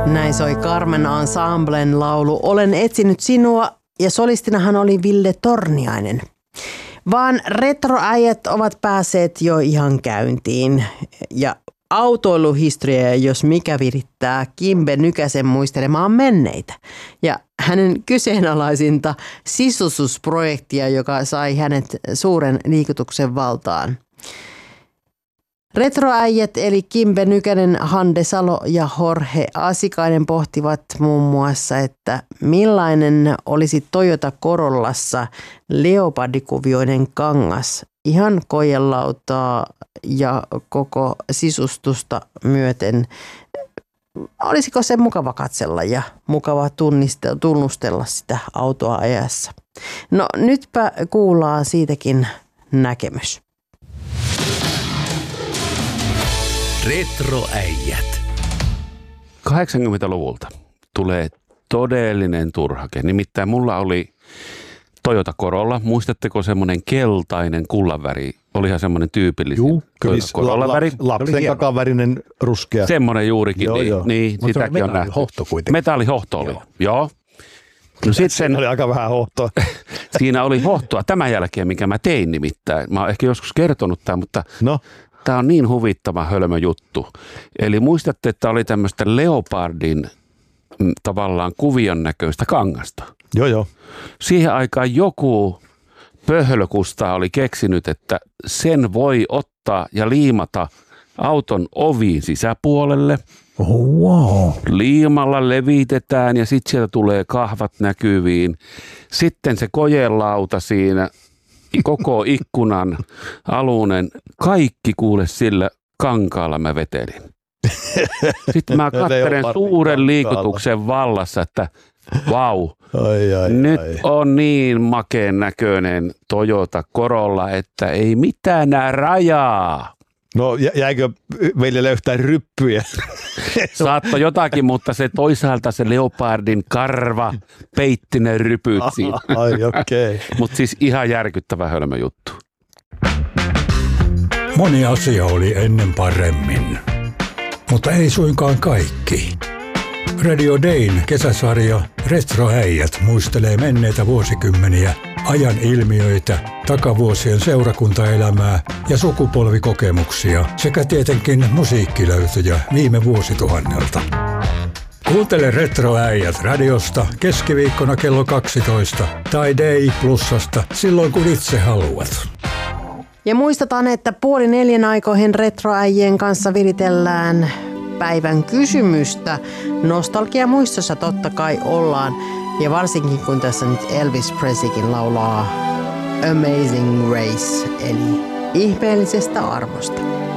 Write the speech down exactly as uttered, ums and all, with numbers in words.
Näin soi Carmen Ensemblen laulu Olen etsinyt sinua ja solistinahan oli Ville Torniainen. Vaan retroäijät ovat päässeet jo ihan käyntiin ja autoiluhistoria, jos mikä virittää Kimbe Nykäsen muistelemaan menneitä. Ja hänen kyseenalaisinta sisustusprojektia, joka sai hänet suuren liikutuksen valtaan. Retroäijät eli Kimbe Nykänen, Hande Salo ja Jorge Asikainen pohtivat muun muassa, että millainen olisi Toyota Corollassa leopardikuvioinen kangas ihan kojelautaa ja koko sisustusta myöten. Olisiko se mukava katsella ja mukava tunnustella sitä autoa ajassa? No nytpä kuullaan siitäkin näkemys. Retroäijät. kahdeksankymmentäluvulta tulee todellinen turhake. Nimittäin mulla oli Toyota Corolla. Muistatteko semmoinen keltainen kullanväri? Olihan semmoinen tyypillinen Juu, Toyota Corolla-väri. La, lapsen kakavärinen ruskea. Semmoinen juurikin. Joo, niin, joo. niin Mutta sitäkin on nähty. Metallihohto kuitenkin. Metallihohto oli, joo. joo. No Sitten sitten oli aika vähän hohtoa. siinä oli hohtoa tämän jälkeen, minkä mä tein nimittäin. Mä oon ehkä joskus kertonut tämän, mutta No. tämä on niin huvittava hölmö juttu. Eli muistatte, että oli tämmöistä leopardin mm, tavallaan kuvion näköistä kangasta. Joo, joo. Siihen aikaan joku pöhlökusta oli keksinyt, että sen voi ottaa ja liimata auton oviin sisäpuolelle. Oh, wow. Liimalla levitetään ja sitten sieltä tulee kahvat näkyviin. Sitten se kojelauta siinä, koko ikkunan alunen, kaikki kuule sillä kankaalla mä vetelin. Sitten mä katselen suuren liikutuksen vallassa, että vau, Ai, ai, nyt ai. on niin makeen näköinen Toyota Corolla, että ei mitään nää rajaa. No jä- jäikö veljelle yhtään ryppyjä? Saatto jotakin, mutta se toisaalta se leopardin karva peitti ne rypyt siinä. Ai okei. Okay. Mutta siis ihan järkyttävä hölmö juttu. Moni asia oli ennen paremmin, mutta ei suinkaan kaikki. Radio Dayn kesäsarja Retroäijät muistelee menneitä vuosikymmeniä, ajan ilmiöitä, takavuosien seurakuntaelämää ja sukupolvikokemuksia sekä tietenkin musiikkilöytöjä viime vuosituhannelta. Kuuntele Retroäijät radiosta keskiviikkona kello kaksitoista tai Day Plusasta silloin kun itse haluat. Ja muistetaan, että puoli neljän aikoihin retroäijien kanssa viritellään päivän kysymystä. Nostalgia muistossa totta kai ollaan. Ja varsinkin kun tässä nyt Elvis Presleykin laulaa Amazing Grace, eli ihmeellisestä armosta.